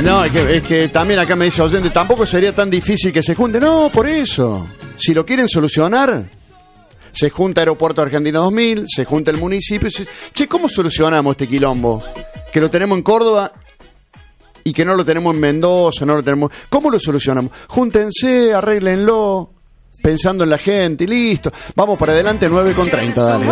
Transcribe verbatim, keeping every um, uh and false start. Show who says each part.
Speaker 1: No, es que, es que también acá me dice oyente, tampoco sería tan difícil que se junten. No, por eso. Si lo quieren solucionar, se junta Aeropuerto Argentina dos mil, se junta el municipio. Se... Che, ¿cómo solucionamos este quilombo? Que lo tenemos en Córdoba y que no lo tenemos en Mendoza, no lo tenemos... ¿Cómo lo solucionamos? Júntense, arréglenlo, pensando en la gente y listo. Vamos para adelante, nueve con treinta, dale.